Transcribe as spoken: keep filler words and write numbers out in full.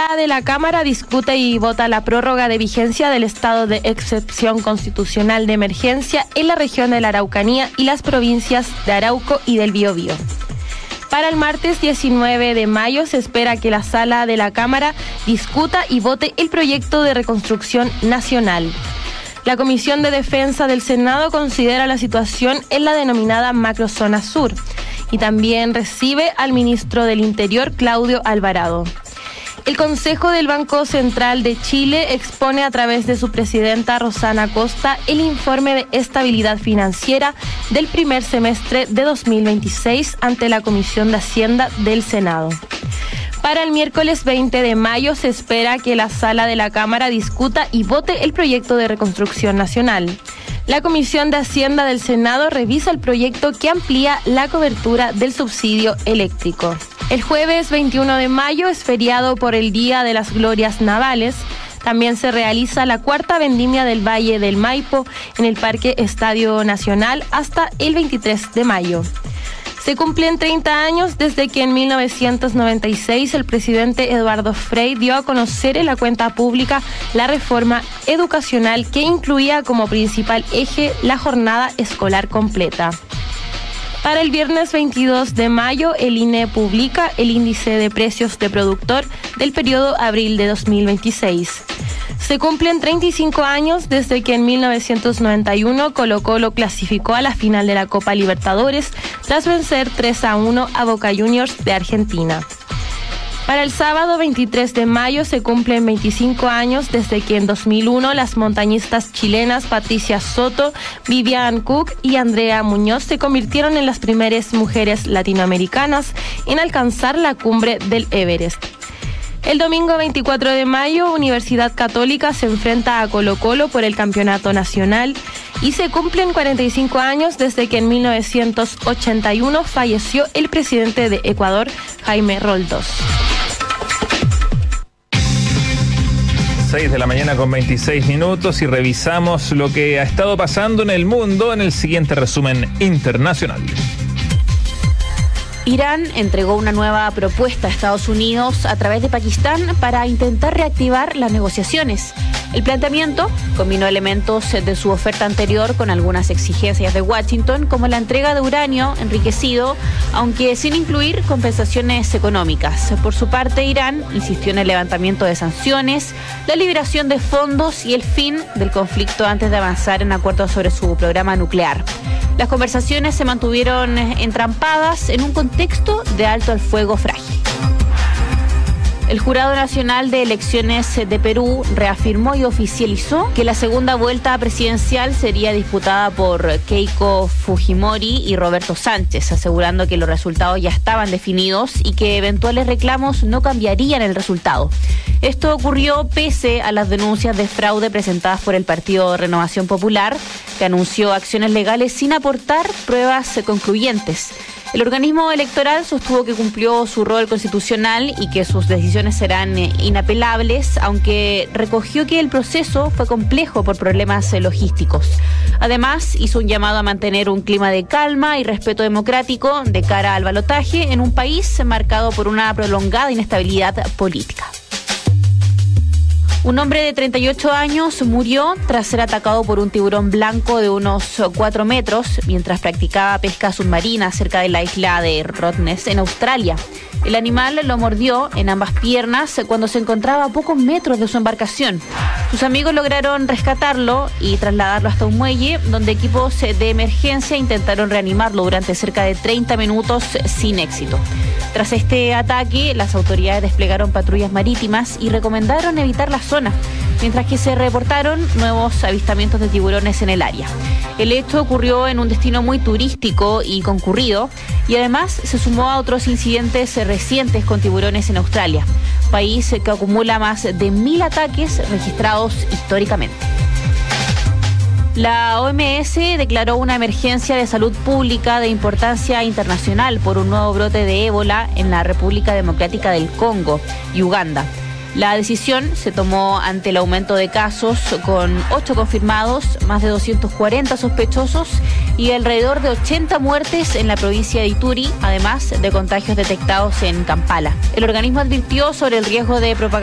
Sala de la Cámara discute y vota la prórroga de vigencia del estado de excepción constitucional de emergencia en la región de la Araucanía y las provincias de Arauco y del Biobío. Para el martes diecinueve de mayo se espera que la Sala de la Cámara discuta y vote el proyecto de reconstrucción nacional. La Comisión de Defensa del Senado considera la situación en la denominada Macrozona Sur y también recibe al ministro del Interior, Claudio Alvarado. El Consejo del Banco Central de Chile expone a través de su presidenta Rosana Costa el informe de estabilidad financiera del primer semestre de dos mil veintiséis ante la Comisión de Hacienda del Senado. Para el miércoles veinte de mayo se espera que la Sala de la Cámara discuta y vote el proyecto de reconstrucción nacional. La Comisión de Hacienda del Senado revisa el proyecto que amplía la cobertura del subsidio eléctrico. El jueves veintiuno de mayo es feriado por el Día de las Glorias Navales. También se realiza la cuarta vendimia del Valle del Maipo en el Parque Estadio Nacional hasta el veintitrés de mayo. Se cumplen treinta años desde que en mil novecientos noventa y seis el presidente Eduardo Frei dio a conocer en la cuenta pública la reforma educacional que incluía como principal eje la jornada escolar completa. Para el viernes veintidós de mayo, el I N E publica el índice de precios de productor del periodo abril de dos mil veintiséis. Se cumplen treinta y cinco años desde que en mil novecientos noventa y uno Colo-Colo clasificó a la final de la Copa Libertadores tras vencer tres a uno a Boca Juniors de Argentina. Para el sábado veintitrés de mayo se cumplen veinticinco años desde que en dos mil uno las montañistas chilenas Patricia Soto, Vivian Cook y Andrea Muñoz se convirtieron en las primeras mujeres latinoamericanas en alcanzar la cumbre del Everest. El domingo veinticuatro de mayo, Universidad Católica se enfrenta a Colo-Colo por el campeonato nacional y se cumplen cuarenta y cinco años desde que en mil novecientos ochenta y uno falleció el presidente de Ecuador, Jaime Roldós. seis de la mañana con veintiséis minutos y revisamos lo que ha estado pasando en el mundo en el siguiente resumen internacional. Irán entregó una nueva propuesta a Estados Unidos a través de Pakistán para intentar reactivar las negociaciones. El planteamiento combinó elementos de su oferta anterior con algunas exigencias de Washington, como la entrega de uranio enriquecido, aunque sin incluir compensaciones económicas. Por su parte, Irán insistió en el levantamiento de sanciones, la liberación de fondos y el fin del conflicto antes de avanzar en acuerdos sobre su programa nuclear. Las conversaciones se mantuvieron entrampadas en un contexto de alto al fuego frágil. El Jurado Nacional de Elecciones de Perú reafirmó y oficializó que la segunda vuelta presidencial sería disputada por Keiko Fujimori y Roberto Sánchez, asegurando que los resultados ya estaban definidos y que eventuales reclamos no cambiarían el resultado. Esto ocurrió pese a las denuncias de fraude presentadas por el Partido Renovación Popular, que anunció acciones legales sin aportar pruebas concluyentes. El organismo electoral sostuvo que cumplió su rol constitucional y que sus decisiones serán inapelables, aunque recogió que el proceso fue complejo por problemas logísticos. Además, hizo un llamado a mantener un clima de calma y respeto democrático de cara al balotaje en un país marcado por una prolongada inestabilidad política. Un hombre de treinta y ocho años murió tras ser atacado por un tiburón blanco de unos cuatro metros mientras practicaba pesca submarina cerca de la isla de Rottnest, en Australia. El animal lo mordió en ambas piernas cuando se encontraba a pocos metros de su embarcación. Sus amigos lograron rescatarlo y trasladarlo hasta un muelle, donde equipos de emergencia intentaron reanimarlo durante cerca de treinta minutos sin éxito. Tras este ataque, las autoridades desplegaron patrullas marítimas y recomendaron evitar la zona, mientras que se reportaron nuevos avistamientos de tiburones en el área. El hecho ocurrió en un destino muy turístico y concurrido, y además se sumó a otros incidentes recientes con tiburones en Australia, país que acumula más de mil ataques registrados históricamente. La O M S declaró una emergencia de salud pública de importancia internacional por un nuevo brote de ébola en la República Democrática del Congo y Uganda. La decisión se tomó ante el aumento de casos, con ocho confirmados, más de doscientos cuarenta sospechosos y alrededor de ochenta muertes en la provincia de Ituri, además de contagios detectados en Kampala. El organismo advirtió sobre el riesgo de propagación